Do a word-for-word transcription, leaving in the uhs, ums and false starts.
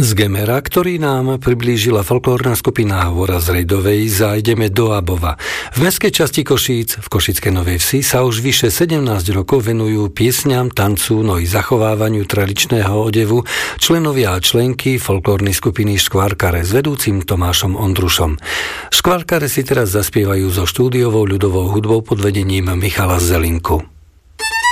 Z Gemera, ktorý nám priblížila folklórna skupina Hvora z Rejdovej, zájdeme do Abova. V mestskej časti Košíc, v Košickej Novej Vsi, sa už vyše sedemnásť rokov venujú piesňam, tancu, no i zachovávaniu tradičného odevu členovia a členky folklórnej skupiny Škvárkare s vedúcim Tomášom Ondrušom. Škvárkare si teraz zaspievajú so štúdiovou ľudovou hudbou pod vedením Michala Zelinku.